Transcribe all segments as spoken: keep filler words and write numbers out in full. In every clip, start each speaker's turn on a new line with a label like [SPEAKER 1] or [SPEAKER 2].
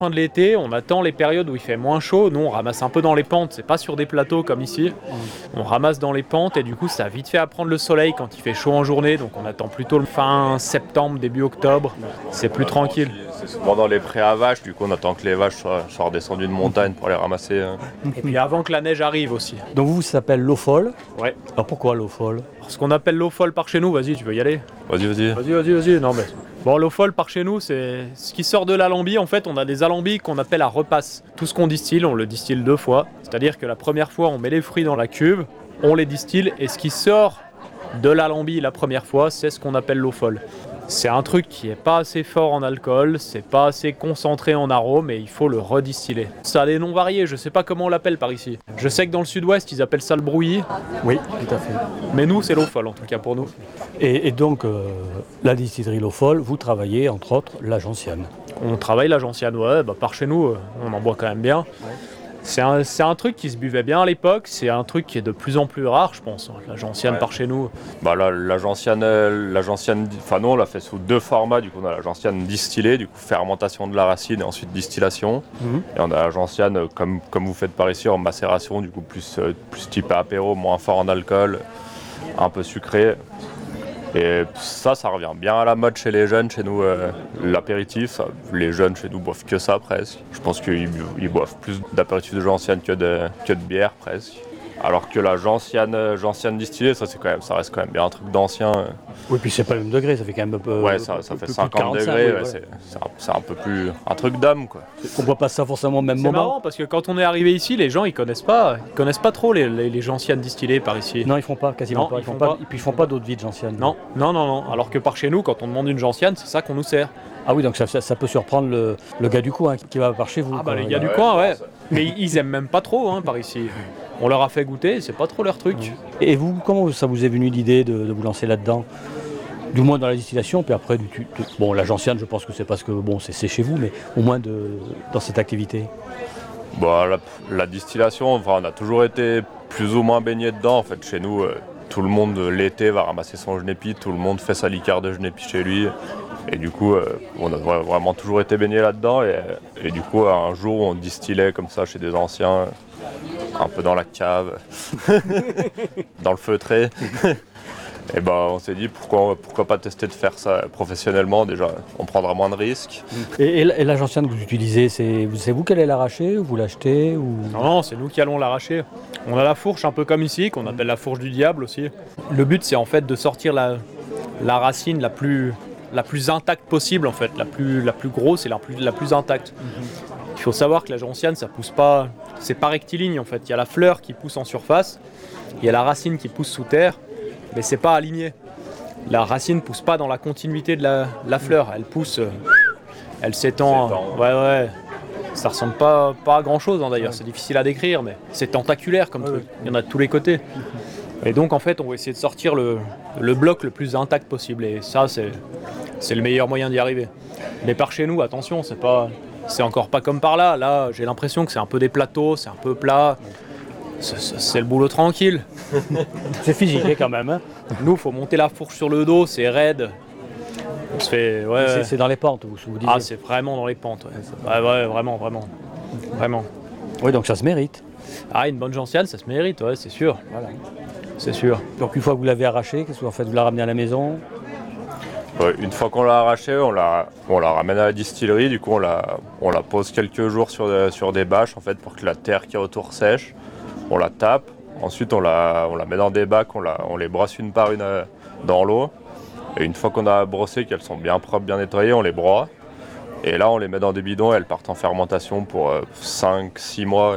[SPEAKER 1] Fin de l'été, on attend les périodes où il fait moins chaud. Nous, on ramasse un peu dans les pentes. C'est pas sur des plateaux comme ici. On ramasse dans les pentes et du coup, ça a vite fait à prendre le soleil quand il fait chaud en journée. Donc, on attend plutôt le fin septembre, début octobre. C'est plus tranquille.
[SPEAKER 2] C'est souvent dans les prés à vaches. Du coup, on attend que les vaches soient, soient redescendues de montagne pour les ramasser. euh.
[SPEAKER 1] Et puis avant que la neige arrive aussi.
[SPEAKER 3] Donc vous, ça s'appelle l'eau folle.
[SPEAKER 1] Ouais.
[SPEAKER 3] Alors pourquoi l'eau folle?
[SPEAKER 1] Ce qu'on appelle l'eau folle par chez nous, vas-y, tu veux y aller?
[SPEAKER 2] Vas-y, vas-y.
[SPEAKER 1] Vas-y, vas-y, vas-y. Non, mais. Bon, l'eau folle par chez nous, c'est ce qui sort de l'alambie. En fait, on a des alambies qu'on appelle à repasse. Tout ce qu'on distille, on le distille deux fois. C'est-à-dire que la première fois, on met les fruits dans la cuve, on les distille, et ce qui sort de l'alambie la première fois, c'est ce qu'on appelle l'eau folle. C'est un truc qui est pas assez fort en alcool, c'est pas assez concentré en arôme et il faut le redistiller. Ça a des noms variés, je sais pas comment on l'appelle par ici. Je sais que dans le sud-ouest, ils appellent ça le brouillis.
[SPEAKER 3] Oui, tout à fait.
[SPEAKER 1] Mais nous, c'est l'eau folle en tout cas pour nous.
[SPEAKER 3] Et, et donc, euh, la distillerie l'eau folle, vous travaillez entre autres la gentiane.
[SPEAKER 1] On travaille la gentiane, ouais, bah par chez nous, euh, on en boit quand même bien. Ouais. C'est un, c'est un truc qui se buvait bien à l'époque, c'est un truc qui est de plus en plus rare, je pense, la gentiane ouais. par chez nous.
[SPEAKER 2] Bah là, la gentiane, la gentiane, enfin nous on l'a fait sous deux formats, du coup on a la gentiane distillée, du coup fermentation de la racine et ensuite distillation. Mmh. Et on a la gentiane comme, comme vous faites par ici en macération, du coup plus, plus type apéro, moins fort en alcool, un peu sucré. Et ça, ça revient bien à la mode chez les jeunes, chez nous, euh, l'apéritif. Les jeunes chez nous boivent que ça presque. Je pense qu'ils ils boivent plus d'apéritifs de gentiane que de, que de bière presque. Alors que la gentiane, gentiane distillée, ça, c'est quand même, ça reste quand même bien un truc d'ancien.
[SPEAKER 3] Oui, puis c'est pas le même degré, ça fait quand même un peu.
[SPEAKER 2] Ouais, ça, ça fait cinquante degrés, oui, ouais, ouais. C'est, c'est, un, c'est un peu plus. Un truc d'homme, quoi.
[SPEAKER 3] On voit pas ça forcément au même
[SPEAKER 1] c'est
[SPEAKER 3] moment.
[SPEAKER 1] C'est marrant parce que quand on est arrivé ici, les gens ils connaissent pas, ils connaissent pas trop les, les, les gentianes distillées par ici.
[SPEAKER 3] Non, ils font pas, quasiment
[SPEAKER 1] non,
[SPEAKER 3] pas. Ils,
[SPEAKER 1] ils
[SPEAKER 3] font,
[SPEAKER 1] font
[SPEAKER 3] pas.
[SPEAKER 1] pas.
[SPEAKER 3] Et puis ils font pas d'autres vies de gentiane.
[SPEAKER 1] Non, non, non, non. Alors que par chez nous, quand on demande une gentiane, c'est ça qu'on nous sert.
[SPEAKER 3] Ah oui, donc ça, ça, ça peut surprendre le, le gars du coin qui va par chez vous.
[SPEAKER 1] Ah bah
[SPEAKER 3] quoi,
[SPEAKER 1] les
[SPEAKER 3] ouais.
[SPEAKER 1] gars du
[SPEAKER 2] ouais,
[SPEAKER 1] coin, ouais. Mais ils aiment même pas trop hein, par ici. On leur a fait goûter, c'est pas trop leur truc.
[SPEAKER 3] Et vous, comment ça vous est venu l'idée de, de vous lancer là-dedans? Du moins dans la distillation, puis après, du, du, bon, la gentiane, je pense que c'est parce que bon, c'est, c'est chez vous, mais au moins de, dans cette activité.
[SPEAKER 2] Bah, la, la distillation, enfin, on a toujours été plus ou moins baigné dedans. En fait, chez nous, euh, tout le monde l'été va ramasser son genépi, tout le monde fait sa liqueur de genépi chez lui. Et du coup, euh, on a vraiment toujours été baigné là-dedans. Et, et du coup, un jour, on distillait comme ça chez des anciens, un peu dans la cave, dans le feutré. Et ben, on s'est dit pourquoi, pourquoi pas tester de faire ça professionnellement, déjà on prendra moins de risques.
[SPEAKER 3] Et, et, et la gentiane que vous utilisez, c'est, c'est vous qui allez l'arracher ou vous l'achetez ou...
[SPEAKER 1] Non, non, c'est nous qui allons l'arracher. On a la fourche un peu comme ici, qu'on appelle la fourche du diable aussi. Le but c'est en fait de sortir la, la racine la plus, la plus intacte possible en fait, la plus, la plus grosse et la plus, la plus intacte. Mm-hmm. Il faut savoir que la gentiane ça pousse pas, c'est pas rectiligne en fait. Il y a la fleur qui pousse en surface, il y a la racine qui pousse sous terre. Mais c'est pas aligné. La racine pousse pas dans la continuité de la, la fleur. Elle pousse, euh, elle s'étend. s'étend ouais, ouais. Ça ressemble pas, pas à grand chose hein, d'ailleurs. Ouais. C'est difficile à décrire, mais c'est tentaculaire comme ouais, truc. Ouais. Il y en a de tous les côtés. Et donc en fait, on va essayer de sortir le, le bloc le plus intact possible. Et ça, c'est, c'est le meilleur moyen d'y arriver. Mais par chez nous, attention, c'est pas, c'est encore pas comme par là. Là, j'ai l'impression que c'est un peu des plateaux, c'est un peu plat. C'est, c'est le boulot tranquille.
[SPEAKER 3] C'est physique quand même. Hein.
[SPEAKER 1] Nous, il faut monter la fourche sur le dos, c'est raide. On se fait, ouais,
[SPEAKER 3] c'est, c'est dans les pentes, vous, vous disiez.
[SPEAKER 1] Ah, c'est vraiment dans les pentes. Ouais, ouais, ouais vraiment, vraiment, vraiment.
[SPEAKER 3] Oui, donc ça se mérite.
[SPEAKER 1] Ah, une bonne gentiane, ça se mérite, ouais, c'est sûr. Voilà. C'est sûr.
[SPEAKER 3] Donc une fois que vous l'avez arrachée, qu'est-ce que vous faites? Vous la ramenez à la maison?
[SPEAKER 2] Ouais, une fois qu'on l'a arrachée, on la, on la ramène à la distillerie. Du coup, on la, on la pose quelques jours sur, de, sur des bâches en fait, pour que la terre qui est autour sèche. On la tape, ensuite on la, on la met dans des bacs, on, la, on les brosse une par une euh, dans l'eau. Et une fois qu'on a brossé, qu'elles sont bien propres, bien nettoyées, on les broie. Et là on les met dans des bidons et elles partent en fermentation pour euh, cinq six mois,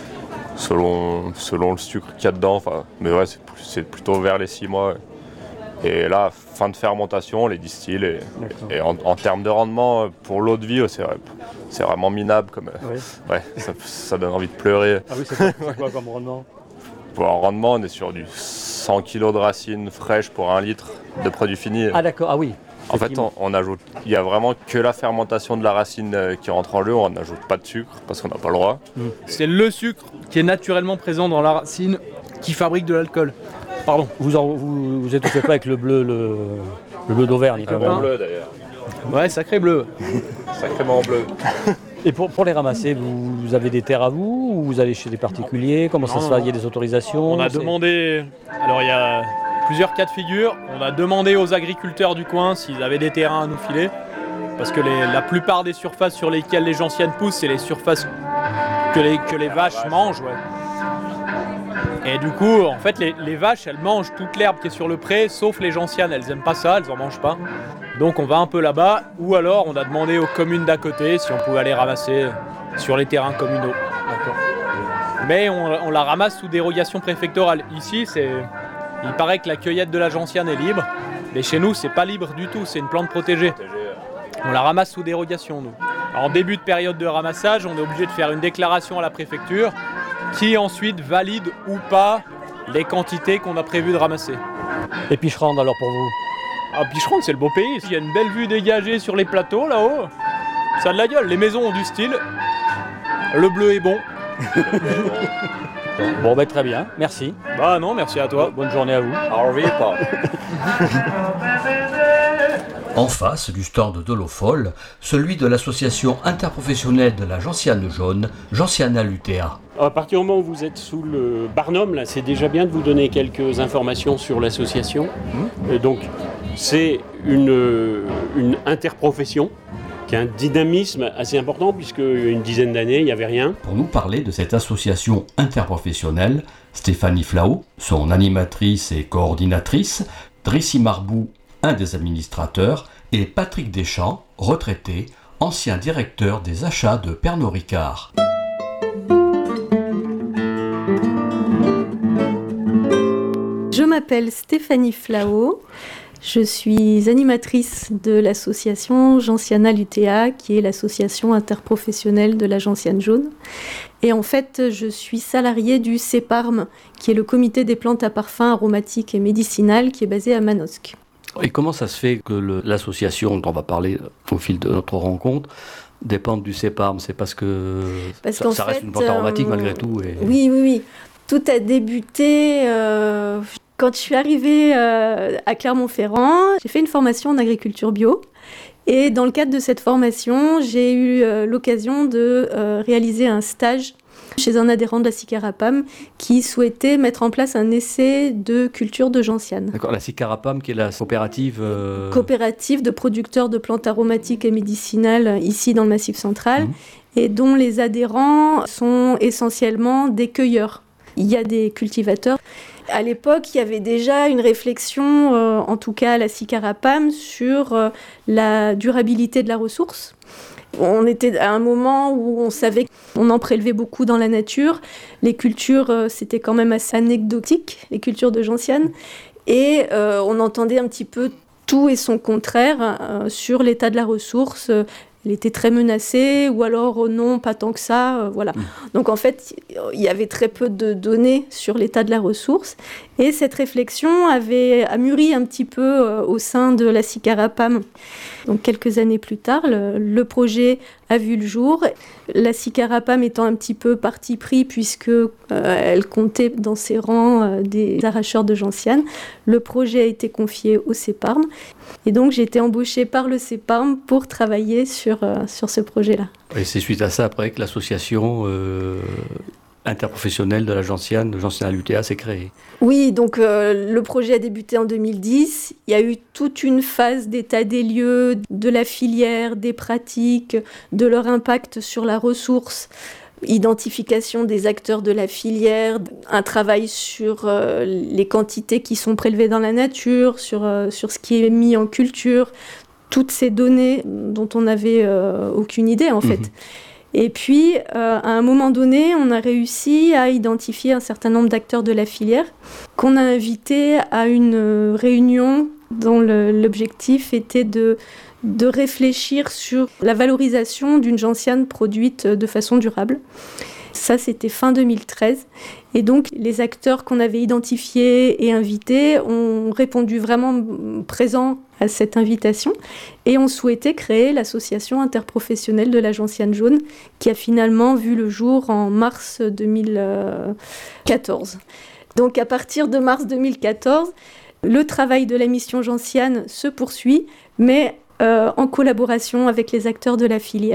[SPEAKER 2] selon, selon le sucre qu'il y a dedans. Enfin, mais ouais, c'est, c'est plutôt vers les six mois. Et là, fin de fermentation, on les distille. Et, et en, en termes de rendement, pour l'eau de vie, c'est, c'est vraiment minable. Comme, oui. Ouais, ça, ça donne envie de pleurer.
[SPEAKER 3] Ah oui, c'est quoi, c'est quoi comme rendement?
[SPEAKER 2] Pour un rendement, on est sur du cent kilos de racines fraîches pour un litre de produit fini.
[SPEAKER 3] Ah d'accord, ah oui.
[SPEAKER 2] En fait, on, on ajoute, il n'y a vraiment que la fermentation de la racine qui rentre en jeu, on n'ajoute pas de sucre parce qu'on n'a pas le droit.
[SPEAKER 1] Mmh. C'est le sucre qui est naturellement présent dans la racine qui fabrique de l'alcool. Pardon.
[SPEAKER 3] Vous en, vous, vous étouffez pas avec le bleu, le, le bleu d'Auvergne.
[SPEAKER 2] Un bon bleu d'ailleurs.
[SPEAKER 1] Ouais, sacré bleu.
[SPEAKER 2] Sacrément bleu.
[SPEAKER 3] Et pour, pour les ramasser, vous, vous avez des terres à vous ou vous allez chez des particuliers? Comment ça
[SPEAKER 1] Non,
[SPEAKER 3] se
[SPEAKER 1] non,
[SPEAKER 3] passe?
[SPEAKER 1] non.
[SPEAKER 3] Il y a des autorisations?
[SPEAKER 1] On a
[SPEAKER 3] c'est-
[SPEAKER 1] demandé, alors il y a plusieurs cas de figure, on a demandé aux agriculteurs du coin s'ils avaient des terrains à nous filer, parce que les- la plupart des surfaces sur lesquelles les gentianes poussent, c'est les surfaces que les, que les vaches mangent. Ouais. Et du coup, en fait, les, les vaches, elles mangent toute l'herbe qui est sur le pré, sauf les gentianes, elles aiment pas ça, elles en mangent pas. Donc on va un peu là-bas, ou alors on a demandé aux communes d'à côté si on pouvait aller ramasser sur les terrains communaux. Mais on, on la ramasse sous dérogation préfectorale. Ici, c'est, il paraît que la cueillette de la gentiane est libre, mais chez nous, c'est pas libre du tout, c'est une plante protégée. On la ramasse sous dérogation, nous. En début de période de ramassage, on est obligé de faire une déclaration à la préfecture qui ensuite valide ou pas les quantités qu'on a prévu de ramasser.
[SPEAKER 3] Et Picherande alors pour vous?
[SPEAKER 1] Ah, Picherande, c'est le beau pays. Il y a une belle vue dégagée sur les plateaux là-haut. Ça a de la gueule. Les maisons ont du style. Le bleu est bon.
[SPEAKER 3] Bon, ben très bien, merci.
[SPEAKER 1] Bah non, merci à toi.
[SPEAKER 3] Bonne journée à vous.
[SPEAKER 2] Alors, oui, pas.
[SPEAKER 4] En face du stand de l'eau folle, celui de l'association interprofessionnelle de la gentiane jaune, Gentiana Lutea.
[SPEAKER 5] À partir du moment où vous êtes sous le Barnum, là, c'est déjà bien de vous donner quelques informations sur l'association. Mmh. Donc, c'est une, une interprofession qui a un dynamisme assez important, puisque une dizaine d'années, il n'y avait rien.
[SPEAKER 4] Pour nous parler de cette association interprofessionnelle, Stéphanie Flao, son animatrice et coordinatrice, Drissi Marbou, un des administrateurs, et Patrick Deschamps, retraité, ancien directeur des achats de Pernod Ricard.
[SPEAKER 6] Je m'appelle Stéphanie Flao, je suis animatrice de l'association Gentiana Lutea, qui est l'association interprofessionnelle de la gentiane jaune. Et en fait, je suis salariée du CEPARM, qui est le comité des plantes à parfum aromatiques et médicinales, qui est basé à Manosque.
[SPEAKER 3] Et comment ça se fait que le, l'association dont on va parler au fil de notre rencontre dépende du CEPARM? C'est parce que
[SPEAKER 6] parce
[SPEAKER 3] ça,
[SPEAKER 6] qu'en
[SPEAKER 3] ça
[SPEAKER 6] fait,
[SPEAKER 3] reste une plante aromatique
[SPEAKER 6] euh,
[SPEAKER 3] malgré tout. Et...
[SPEAKER 6] Oui, oui, oui. Tout a débuté euh, quand je suis arrivée euh, à Clermont-Ferrand. J'ai fait une formation en agriculture bio. Et dans le cadre de cette formation, j'ai eu euh, l'occasion de euh, réaliser un stage chez un adhérent de la Sicarapam qui souhaitait mettre en place un essai de culture de gentiane.
[SPEAKER 3] D'accord, la Sicarapam qui est la coopérative... Euh...
[SPEAKER 6] Coopérative de producteurs de plantes aromatiques et médicinales ici dans le Massif central, mmh. et dont les adhérents sont essentiellement des cueilleurs. Il y a des cultivateurs. À l'époque, il y avait déjà une réflexion, euh, en tout cas à la Sicarapam, sur euh, la durabilité de la ressource. On était à un moment où on savait qu'on en prélevait beaucoup dans la nature. Les cultures, euh, c'était quand même assez anecdotique, les cultures de gentiane. Et euh, on entendait un petit peu tout et son contraire euh, sur l'état de la ressource. Elle était très menacée, ou alors oh non, pas tant que ça, euh, voilà. Mmh. Donc en fait, il y avait très peu de données sur l'état de la ressource, et cette réflexion avait a mûri un petit peu euh, au sein de la Sicarapam. Donc quelques années plus tard, le, le projet a vu le jour. La Sicarapam étant un petit peu parti pris, puisque euh, elle comptait dans ses rangs euh, des arracheurs de gentiane, le projet a été confié au CEPARM. Et donc j'ai été embauchée par le CEPARM pour travailler sur, euh, sur ce projet-là.
[SPEAKER 3] Et c'est suite à ça après que l'association euh, interprofessionnelle de la gentiane, de Gentiana Lutea, s'est créée.
[SPEAKER 6] Oui, donc euh, le projet a débuté en deux mille dix. Il y a eu toute une phase d'état des lieux, de la filière, des pratiques, de leur impact sur la ressource, identification des acteurs de la filière, un travail sur euh, les quantités qui sont prélevées dans la nature, sur, euh, sur ce qui est mis en culture, toutes ces données dont on n'avait euh, aucune idée en fait. Mmh. Et puis, euh, à un moment donné, on a réussi à identifier un certain nombre d'acteurs de la filière qu'on a invités à une réunion dont le, l'objectif était de, de réfléchir sur la valorisation d'une gentiane produite de façon durable. Ça, c'était fin deux mille treize. Et donc, les acteurs qu'on avait identifiés et invités ont répondu vraiment présents à cette invitation et ont souhaité créer l'association interprofessionnelle de la gentiane jaune qui a finalement vu le jour en mars deux mille quatorze. Donc, à partir de mars deux mille quatorze, le travail de la mission gentiane se poursuit, mais euh, en collaboration avec les acteurs de la filière.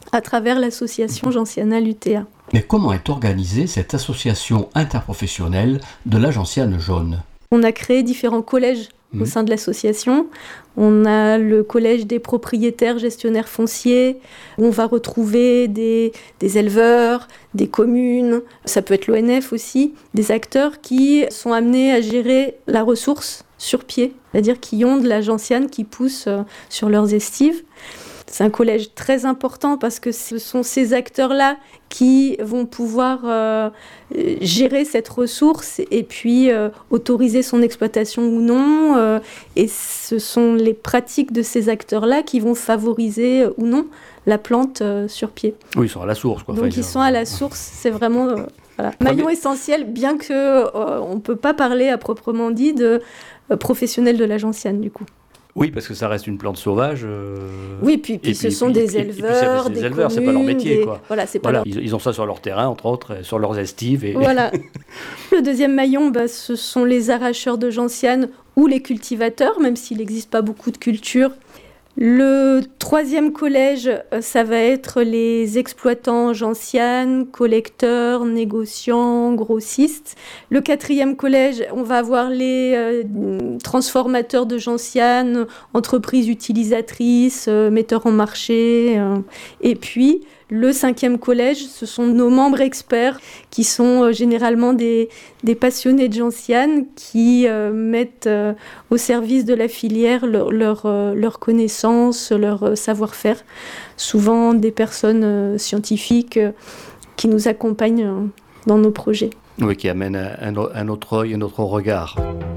[SPEAKER 6] à travers l'association Gentianale U T A.
[SPEAKER 4] Mais comment est organisée cette association interprofessionnelle de la gentiane jaune ?
[SPEAKER 6] On a créé différents collèges mmh. au sein de l'association. On a le collège des propriétaires gestionnaires fonciers, où on va retrouver des, des éleveurs, des communes, ça peut être l'O N F aussi, des acteurs qui sont amenés à gérer la ressource sur pied, c'est-à-dire qui ont de la gentiane qui pousse sur leurs estives. C'est un collège très important parce que ce sont ces acteurs-là qui vont pouvoir euh, gérer cette ressource et puis euh, autoriser son exploitation ou non. Euh, et ce sont les pratiques de ces acteurs-là qui vont favoriser euh, ou non la plante euh, sur pied.
[SPEAKER 3] Oui, ils sont à la source, quoi.
[SPEAKER 6] Donc enfin, ils sont à la source, c'est vraiment... Euh, Voilà. Maillon essentiel, bien qu'on euh, ne peut pas parler à proprement dit de euh, professionnels de la gentiane, du coup.
[SPEAKER 3] Oui, parce que ça reste une plante sauvage. Euh...
[SPEAKER 6] Oui, puis, puis, puis ce sont puis, des éleveurs,
[SPEAKER 3] puis, puis,
[SPEAKER 6] des
[SPEAKER 3] éleveurs,
[SPEAKER 6] communes,
[SPEAKER 3] c'est pas leur métier,
[SPEAKER 6] des...
[SPEAKER 3] quoi.
[SPEAKER 6] Voilà, c'est pas
[SPEAKER 3] voilà.
[SPEAKER 6] leur...
[SPEAKER 3] ils, ils ont ça sur leur terrain, entre autres, sur leurs estives. Et...
[SPEAKER 6] Voilà. Le deuxième maillon, bah, ce sont les arracheurs de gentiane ou les cultivateurs, même s'il n'existe pas beaucoup de cultures. Le troisième collège, ça va être les exploitants gentianes, collecteurs, négociants, grossistes. Le quatrième collège, on va avoir les euh, transformateurs de gentianes, entreprises utilisatrices, euh, metteurs en marché. Euh. Et puis, le cinquième collège, ce sont nos membres experts qui sont euh, généralement des, des passionnés de gentiane qui euh, mettent euh, au service de la filière leur, leur, euh, leur connaissance, leur euh, savoir-faire. Souvent des personnes euh, scientifiques euh, qui nous accompagnent euh, dans nos projets.
[SPEAKER 3] Oui, qui amènent un, un autre œil, un autre regard.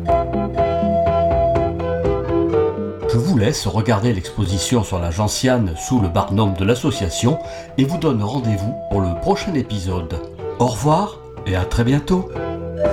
[SPEAKER 4] Je vous laisse regarder l'exposition sur la gentiane sous le barnum de l'association et vous donne rendez-vous pour le prochain épisode. Au revoir et à très bientôt.